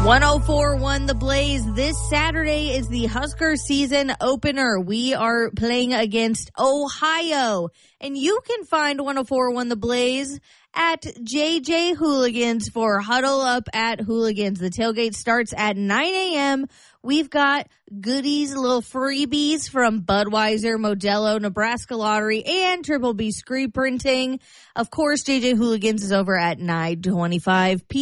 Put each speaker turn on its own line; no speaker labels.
104.1 The Blaze. This Saturday is the Husker season opener. We are playing against Ohio. And you can find 104.1 The Blaze at JJ Hooligans for Huddle Up at Hooligans. The tailgate starts at 9 a.m. We've got goodies, little freebies from Budweiser, Modelo, Nebraska Lottery, and Triple B Screen Printing. Of course, JJ Hooligans is over at 9:25 p.m.